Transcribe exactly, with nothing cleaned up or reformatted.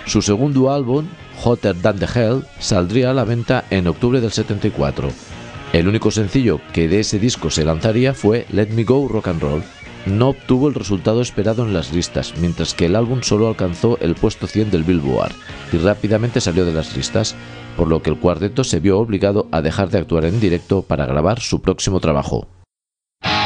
Su segundo álbum, Hotter Than the Hell, saldría a la venta en octubre del setenta y cuatro. El único sencillo que de ese disco se lanzaría fue Let Me Go Rock and Roll. No obtuvo el resultado esperado en las listas, mientras que el álbum solo alcanzó el puesto cien del Billboard y rápidamente salió de las listas, por lo que el cuarteto se vio obligado a dejar de actuar en directo para grabar su próximo trabajo.